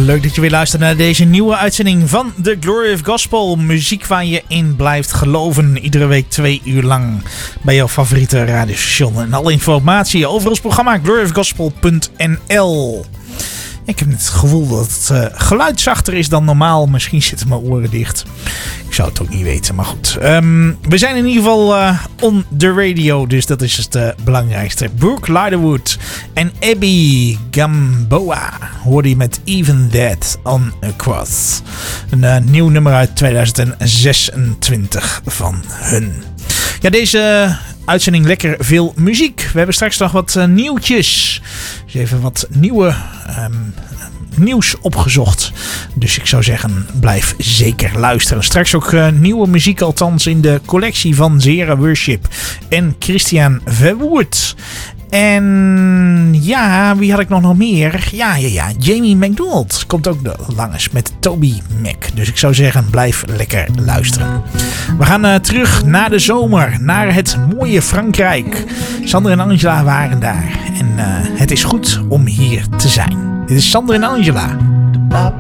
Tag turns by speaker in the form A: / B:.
A: Leuk dat je weer luistert naar deze nieuwe uitzending van The Glory of Gospel. Muziek waar je in blijft geloven. Iedere week 2 uur lang bij jouw favoriete radiostation. En alle informatie over ons programma gloryofgospel.nl. Ik heb het gevoel dat het geluid zachter is dan normaal. Misschien zitten mijn oren dicht. Ik zou het ook niet weten, maar goed. We zijn in ieder geval on the radio, dus dat is het belangrijkste. Brooke Ligertwood en Abby Gamboa hoorde je met Even That on a Cross. Een nieuw nummer uit 2026 van hun. Ja, deze uitzending lekker veel muziek. We hebben straks nog wat nieuwtjes. Dus even wat nieuws opgezocht. Dus ik zou zeggen, blijf zeker luisteren. Straks ook nieuwe muziek, althans in de collectie van Zera Worship en Christian Verwoerd. En ja, wie had ik nog meer? Ja, Jamie McDonald komt ook langs met Toby Mac. Dus ik zou zeggen, blijf lekker luisteren. We gaan terug naar de zomer, naar het mooie Frankrijk. Sander en Angela waren daar. En het is goed om hier te zijn. Dit is Sander en Angela.